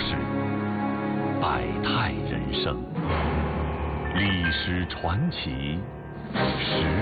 事，百态人生，历史传奇，时